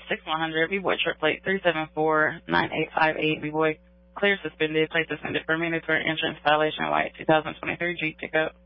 6100, B-Boy trip plate 3749858, B-Boy clear suspended, plate suspended for mandatory insurance violation, white 2023 Jeep pickup.